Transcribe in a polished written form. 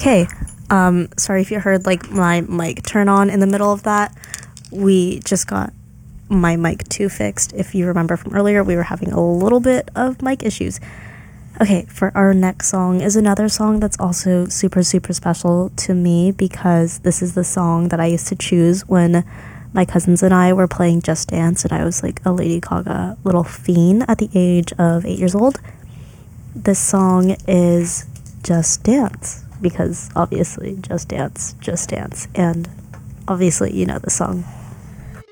Okay, sorry if you heard like my mic turn on in the middle of that. We just got my mic 2 fixed. If you remember from earlier, we were having a little bit of mic issues. Okay, for our next song is another song that's also super, super special to me because this is the song that I used to choose when my cousins and I were playing Just Dance and I was like a Lady Gaga little fiend at the age of 8 years old. This song is Just Dance because obviously Just Dance, and obviously you know the song.